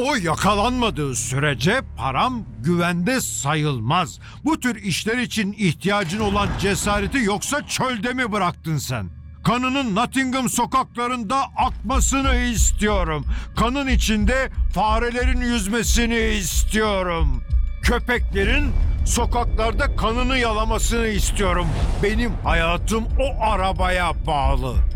O yakalanmadığı sürece param güvende sayılmaz. Bu tür işler için ihtiyacın olan cesareti yoksa çölde mi bıraktın sen? Kanının Nottingham sokaklarında akmasını istiyorum. Kanın içinde farelerin yüzmesini istiyorum. Köpeklerin sokaklarda kanını yalamasını istiyorum. Benim hayatım o arabaya bağlı.